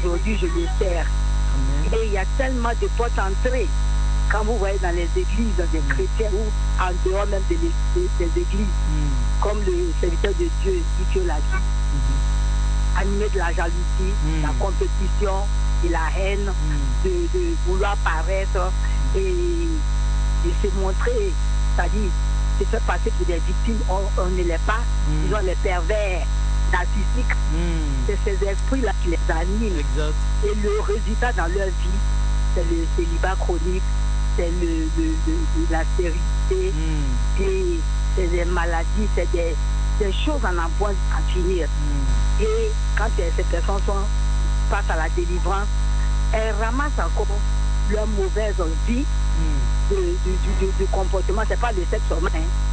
aujourd'hui, je le sers. Amen. Et il y a tellement de portes d'entrée. Quand vous voyez dans les églises, des chrétiens ou en dehors même des églises, comme le serviteur de Dieu, dit que l'a dit, animé de la jalousie, la compétition et la haine, de vouloir paraître et de se montrer, c'est-à-dire se faire passer pour des victimes, on ne l'est pas, ils ont les pervers narcissiques, c'est ces esprits-là qui les animent. Exact. Et le résultat dans leur vie, c'est le célibat chronique, c'est la stérilité, et c'est des maladies, c'est des choses en emploi à finir. Et quand ces personnes passent à la délivrance, elles ramassent encore leur mauvaise vie de comportement. C'est pas le sexe humain,